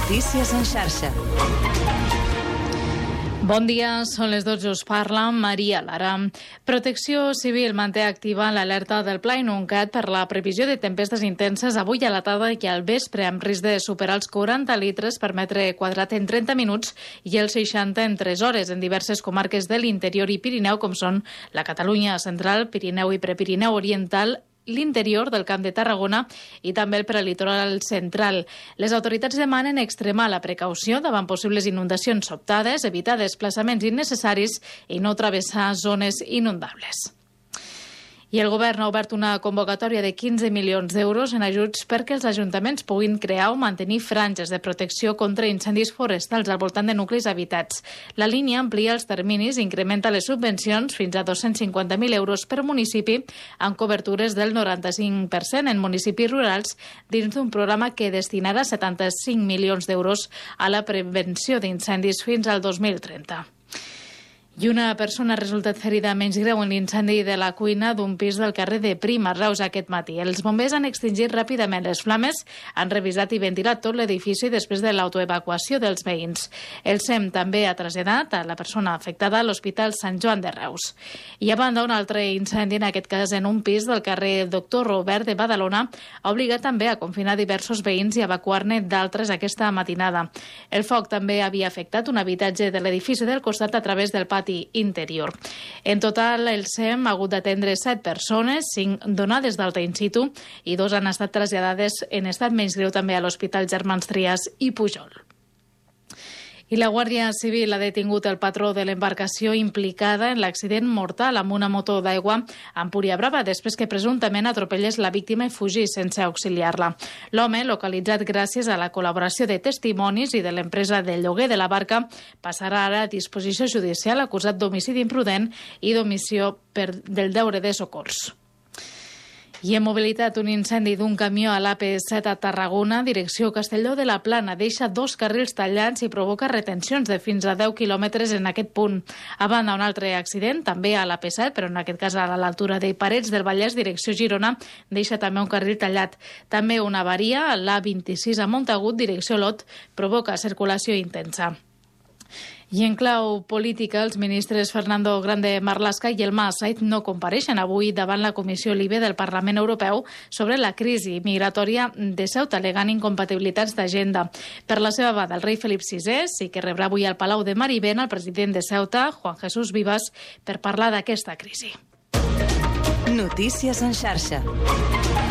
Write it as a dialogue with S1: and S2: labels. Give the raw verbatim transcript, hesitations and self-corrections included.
S1: Notícies en xarxa.
S2: Bon dia, són les dotze, us parla Maria Lara. Protecció Civil manté activa l'alerta del Pla Inuncat per la previsió de tempestes intenses avui a la tarda i al vespre, amb risc de superar els quaranta litres per metre quadrat en trenta minuts i els seixanta en tres hores en diverses comarques de l'interior i Pirineu, com són la Catalunya central, Pirineu i Prepirineu oriental, l'interior del Camp de Tarragona i també el prelitoral central. Les autoritats demanen extremar la precaució davant possibles inundacions sobtades, evitar desplaçaments innecessaris i no travessar zones inundables. I el govern ha obert una convocatòria de quinze milions d'euros en ajuts perquè els ajuntaments puguin crear o mantenir franges de protecció contra incendis forestals al voltant de nuclis habitats. La línia amplia els terminis i incrementa les subvencions fins a dos-cents cinquanta mil euros per municipi, amb cobertures del noranta-cinc per cent en municipis rurals, dins d'un programa que destinarà setanta-cinc milions d'euros a la prevenció d'incendis fins al dos mil trenta. I una persona ha resultat ferida menys greu en l'incendi de la cuina d'un pis del carrer de Prim, a Reus, aquest matí. Els bombers han extingit ràpidament les flames, han revisat i ventilat tot l'edifici després de l'autoevacuació dels veïns. El S E M també ha traslladat a la persona afectada a l'Hospital Sant Joan de Reus. I a banda, un altre incendi, en aquest cas en un pis del carrer Doctor Robert de Badalona, ha obligat també a confinar diversos veïns i evacuar-ne d'altres aquesta matinada. El foc també havia afectat un habitatge de l'edifici del costat a través del pati interior. En total, el S E M ha hagut d'atendre set persones, cinc donades d'alta in situ i dos han estat traslladades en estat menys greu també a l'Hospital Germans Trias i Pujol. I la Guàrdia Civil ha detingut el patró de l'embarcació implicada en l'accident mortal amb una moto d'aigua a Empuriabrava després que presumptament atropellés la víctima i fugís sense auxiliar-la. L'home, localitzat gràcies a la col·laboració de testimonis i de l'empresa de lloguer de la barca, passarà ara a disposició judicial acusat d'homicidi imprudent i d'omissió per del deure de socors. I en mobilitat, un incendi d'un camió a l'A P set a Tarragona, direcció Castelló de la Plana, deixa dos carrils tallats i provoca retencions de fins a deu quilòmetres en aquest punt. A banda, un altre accident, també a l'A P set, però en aquest cas a l'altura de Parets del Vallès, direcció Girona, deixa també un carril tallat. També una avaria a l'A vint-i-sis a Montagut, direcció Lot, provoca circulació intensa. I en clau política, els ministres Fernando Grande Marlaska i Elma Said no compareixen avui davant la Comissió LIBE del Parlament Europeu sobre la crisi migratòria de Ceuta, alegant incompatibilitats d'agenda. Per la seva banda, el rei Felip sisè sí que rebrà avui al Palau de Marivent el president de Ceuta, Juan Jesús Vivas, per parlar d'aquesta crisi.
S1: Notícies en xarxa.